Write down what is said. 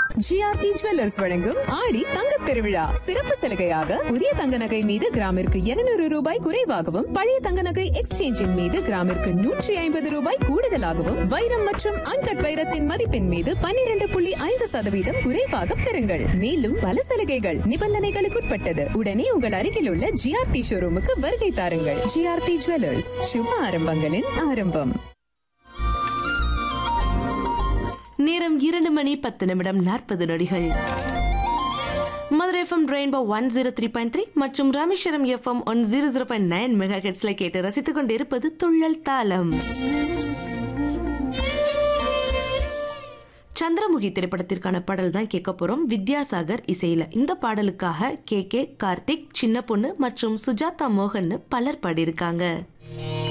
GRT jewellers வழங்கும் ஆடி தங்கத் திருவிழா சிறப்பு சலுகையாக புதிய தங்க நகை மீது கிராமிற்கு 200 ரூபாய் குறைவாகவும் பழைய தங்க நகை எக்ஸ்சேஞ்சின் மீது கிராமிற்கு 150 ரூபாய் கூடுதலாகவும் வைரம் மற்றும் அன்கட் வைரத்தின் மதிப்பின் மீது 12.5% குறைவாக பெறுங்கள். மேலும் பல சலுகைகள் நிபந்தனைகளுக்குட்பட்டது. உடனே உங்கள் அருகில் உள்ள ஜிஆர்டி ஷோரூமுக்கு வருகை தாருங்கள். ஜிஆர்டி ஜுவல்லர்ஸ், சுப ஆரம்பங்களின் ஆரம்பம். நேரம் 2:10 மதுரை எஃப்எம் ரெயின்போ 103.3 மற்றும் ராமேஸ்வரம் எஃப்எம் 100.9 மெகாஹெர்ட்ஸ்ல கேட்டு ரசித்துக் கொண்டிருப்பது துள்ளல் தாளம். சந்திரமுகி திரைப்படத்திற்கான பாடல் தான் கேட்க போறோம். வித்யாசாகர் இசையில. இந்த பாடலுக்காக கே கார்த்திக், சின்ன பொண்ணு மற்றும் சுஜாதா மோகன் பலர் பாடியிருக்காங்க.